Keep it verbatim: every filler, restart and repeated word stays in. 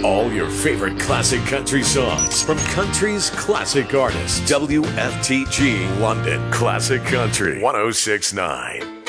All your favorite classic country songs from country's classic artists. W F T G London Classic Country one oh six point nine.